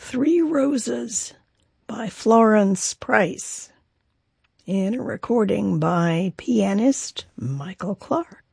Three Roses by Florence Price, in a recording by pianist Michael Clark.